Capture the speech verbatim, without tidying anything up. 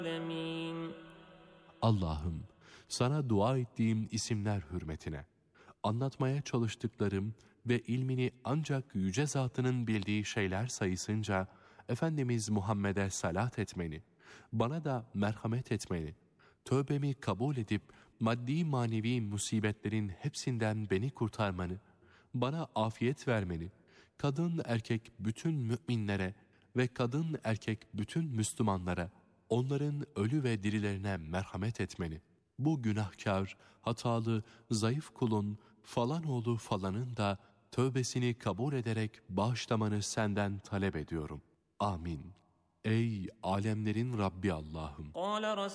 Allah'ım, sana dua ettiğim isimler hürmetine, anlatmaya çalıştıklarım ve ilmini ancak yüce zatının bildiği şeyler sayısınca Efendimiz Muhammed'e salat etmeni, bana da merhamet etmeni, tövbemi kabul edip maddi manevi musibetlerin hepsinden beni kurtarmanı, bana afiyet vermeni, kadın erkek bütün müminlere ve kadın erkek bütün Müslümanlara, onların ölü ve dirilerine merhamet etmeni, bu günahkar, hatalı, zayıf kulun falan oğlu falanın da tövbesini kabul ederek bağışlamanı senden talep ediyorum. Amin. Ey alemlerin Rabbi Allah'ım!